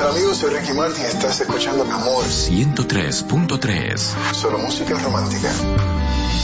Hola amigos, soy Ricky Martin y estás escuchando Amor 103.3. Solo música romántica.